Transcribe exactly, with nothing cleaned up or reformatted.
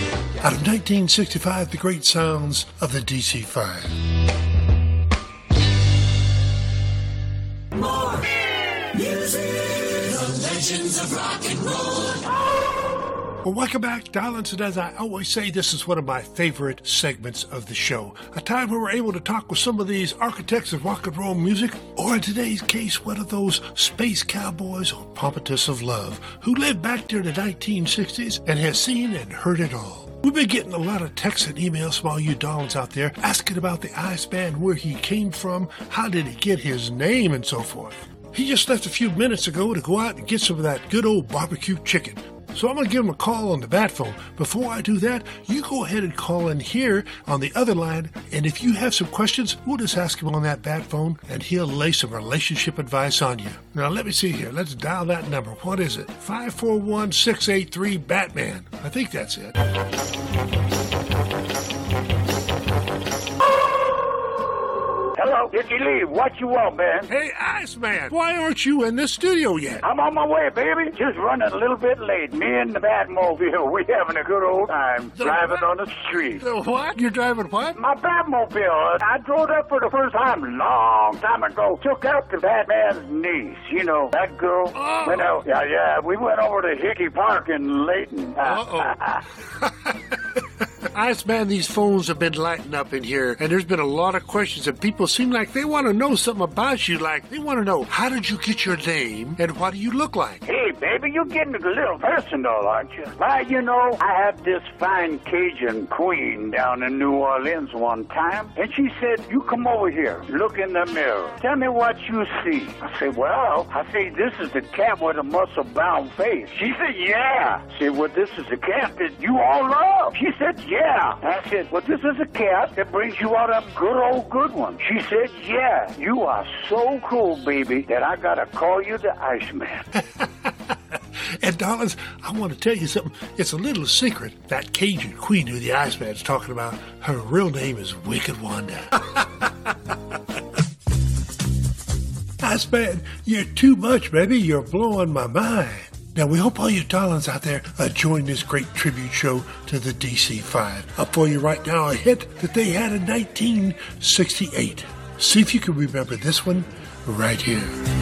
Out of nineteen sixty-five, the great sounds of the D C five. More music, the legends of rock and roll. Well, welcome back, darlings, and as I always say, this is one of my favorite segments of the show. A time where we're able to talk with some of these architects of rock and roll music, or in today's case, one of those space cowboys or pompatus of love, who lived back during the nineteen sixties and has seen and heard it all. We've been getting a lot of texts and emails from all you darlings out there asking about the Iceman, where he came from, how did he get his name, and so forth. He just left a few minutes ago to go out and get some of that good old barbecue chicken. So I'm going to give him a call on the bat phone. Before I do that, you go ahead and call in here on the other line, and if you have some questions, we'll just ask him on that bat phone, and he'll lay some relationship advice on you. Now, let me see here. Let's dial that number. What is it? five four one, six eight three, Batman. I think that's it. Hello, did you leave? What you want, man? Hey, Iceman, why aren't you in the studio yet? I'm on my way, baby. Just running a little bit late. Me and the Batmobile, we having a good old time The driving what? on the street. The what? You're driving what? My Batmobile, I drove up for the first time a long time ago. Took out the Batman's niece, you know, that girl. Oh. Went out, yeah, yeah, we went over to Hickey Park in Layton. Uh-oh. Iceman, these phones have been lighting up in here, and there's been a lot of questions, and people seem like they want to know something about you. Like, they want to know, how did you get your name, and what do you look like? Hey, baby, you're getting a little personal, aren't you? Why, you know, I had this fine Cajun queen down in New Orleans one time, and she said, you come over here, look in the mirror. Tell me what you see. I said, well, I say, this is the cat with a muscle-bound face. She said, yeah. I said, well, this is the cat that you all love. She said, yeah. I said, well, this is a cat that brings you out a good old good one. She said, yeah, you are so cool, baby, that I gotta call you the Iceman. And, darlings, I want to tell you something. It's a little secret. That Cajun queen who the Iceman's talking about, her real name is Wicked Wanda. Iceman, you're too much, baby. You're blowing my mind. Now, we hope all you darlings out there are enjoying this great tribute show to the D C five. Up for you right now, a hit that they had in nineteen sixty-eight. See if you can remember this one right here.